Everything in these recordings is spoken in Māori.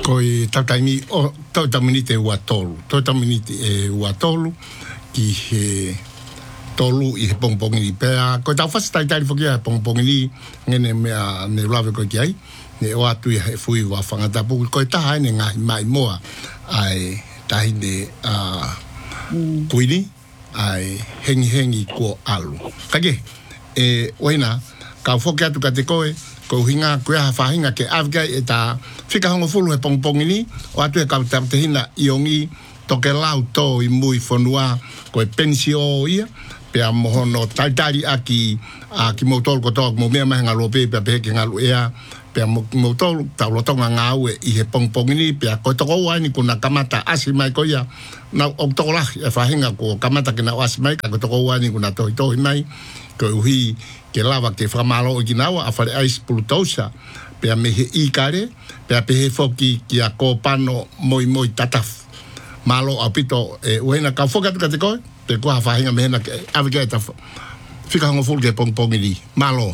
Koi tataimi o toi tamini te uatolu. Toi tamini te uatolu ki he tolu I he pongpongi ni pea. Koi tau fasi tai foki he pongpongi ni ngene mea ne lawe koi ki ai. Ne o atu I he fui wa whangatapu. Koi taha ene ngahi mai moa ai tahi ne kuini ai hengi ko alu. Kage, waina, kau foki atu ka te koe, ko hinga koe ha whahinga ke awgai e ta whika hongo fulu he pongpongi ni, o atu e kau te hina iongi toke lau tō I mui whanua koe pensi o ia, pea mohono taitari aki motolu ko tōk mo mea mahenga lope pea peheke ngalu ea, pea motolu tau lotonga ngau I he pongpongi ni, pea koe toko uani kuna kamata asi mai ko ia, na o toko lahi e whahinga ko kamata kina o asi mai, ka koe toko uani kuna tohi mai, koe uhi ke lava ke whamalo I kinawa a whare ais pulutausa, pea me he ikare, pea pehe foki ki a kōpano moi tatafu. Malo a pito uena ka whokatu ka te koe, te koha whahinga mehena ke awike e ta whika hongo fulu ke pongpongi ni. Malo.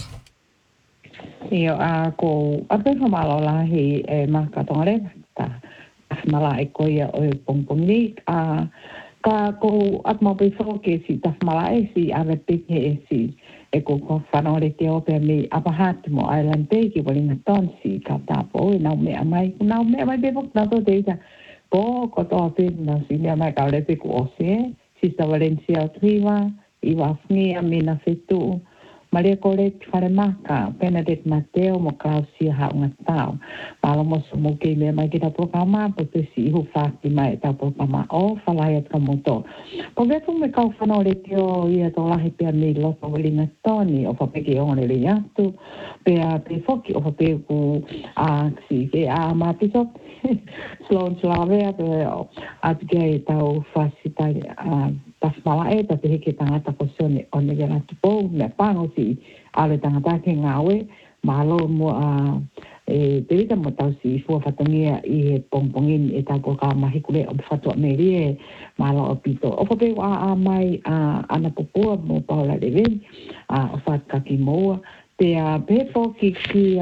Io ko ape whamalo la he makatonga rewa, ta mala e koia o pongpongi ni, ka ko atmape whoke si ta mala e si ave peke e si, e ko whanore te ope me apahati mo Island Bay ki walinga tonsi ka tapo e nau mea mai bebok na to teita ko toa pe na si mea mai ka lepe ko ose Sista Valencia Triva Iwa Fngia Mina Fetu Maria Colette Faremaka Benedict Mateo mo Klausia Haunga Tau Palo mo sumuki mea mai kita programa po si ihu whaki mai ta programa o whalaiat ka moto po vetu me kau whanore teo ia to lahi pia mi loto walinga toni o whapeke ongore le atu pea pe foki o whape ku si ke mapiso Sloan Slavea pe atu kei tau whasitai tasmala e ta te heke tangata ko sone o nege ratu pou me pango si ale tangata ke ngawe malo mo te rita mo tau si fua whatangia I he pongpongin e tau ko ka mahikule o whatua merie malo o pito o whape wa mai ana popua mo paula reven o whatkaki moa te pefo ki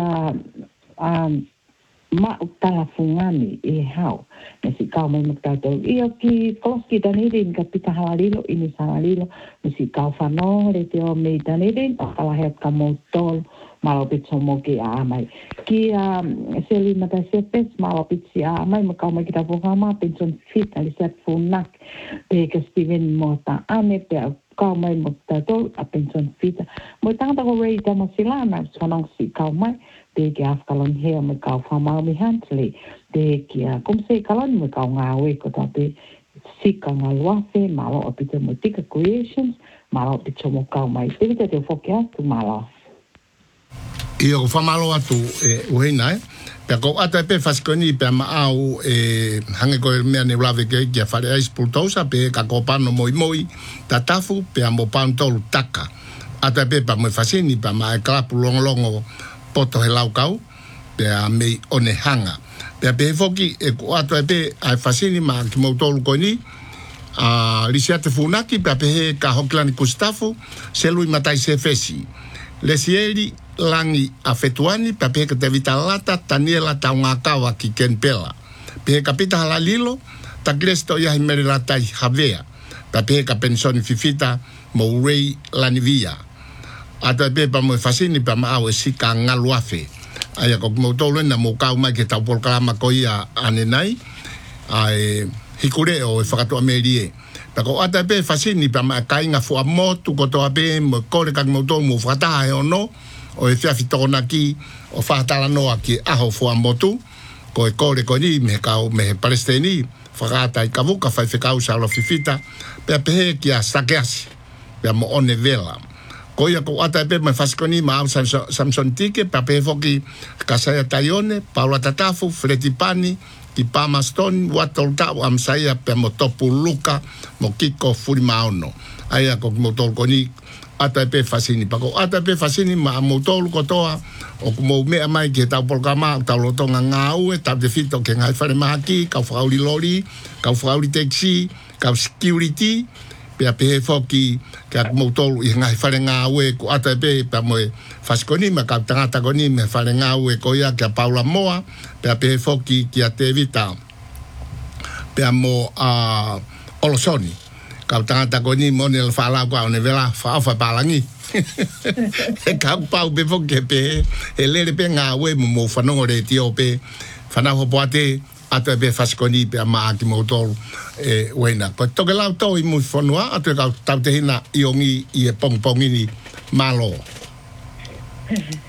ma utala fungani e hau na si kau mai mutato io ki koski danirin ka pita halalilo ini salalilo na si kau fano re te o mei danirin kala he ka motol malo pitso mo ki a mai ki seli mata sepes malo pitsi a mai mo kau mai kita programa pension fit ali set funak pe ka Steven Mota ame pe kau mai mutato a pension fit mo tanga ko rei dama silana sonong si kau mai te ke afkalon hea me kau whamau mi hantli, te ke kumse kalon me kau ngawe ko tape sika ngā luafe, malo o pita mo tika creations, malo o pita mo kau mai. Te vita te whoke atu malo. Io whamalo atu uheina pea ko ata pe fasikoni pea maau hange ko mea ne lave ke a whare ais pultausa pe ka kopano moi tatafu pea mo pantolu taka. Ata pe pa mo fasini pea ma e klapu longo poto he lau kau, pea mei one hanga. Pea pe foki e ko ato e pe ai fasini ma ki mautolu ko ni, lisiate funaki, pea pe he ka hokilani kustafu, se lui matai se fesi. Lesieri langi a fetuani, pea pe he ka te vitalata, taniela tau ngā kawa ki ken pela. Pe he ka pita halalilo, ta kresto iahi meri ratai havea. Pea pe he ka pensoni fifita, mo urei lanivia. Ata pepa mo fasini pa mau e sika ngaluafe. Aya ko mo tolu na mo kau mai ke tau polkalama ko ia anenai. Ai hikure o e whakatoa merie. Pa ko ata pe fasini pa ma kainga fua motu ko toa pe mo kore kak mo tolu mo whataha e ono. O e whiawhi tōna ki o whahatala noa ki aho fua motu. Ko e kore ko ni me kau me he palestini. Whakata I kavuka whai whikau sa alo fifita. Pea pehe ki a sakeasi. Pea mo one vela. Koia ko ata pe mai fasikoni ma Samson Tike pa pe foki Kasaya Taione Paula Tatafu Freti Pani ki Pama Stone Watol Tau Amsaya pe mo topu Luka mo Kiko Furi Maono aya ko mo tol koni ata pe fasini pa ko ata pe fasini ma mo tol ko toa o mo me mai ke tau polkama tau lotonga ngau e tau de fito ke ngai fare maki ka fauli lori ka fauli taxi ka security Pea pe foki ka mo tolu I ngai fare ngā ue ko ata pe pa mo faskoni ma ka tangata koni me fare ngā ue ko ia ka Paula Moa pea pe foki ki a te vita pea mo Olosoni ka tangata koni mo ne la fala ko ne vela fa palangi e ka pau pe foki pe e lere pe ngā ue mo fanongo re tio pe fana ho poate ata be faskoni pe ma ki mo tolu wena ko toke lau to I mu fonua atu ka tau te hina I ongi I e pongpongi ni malo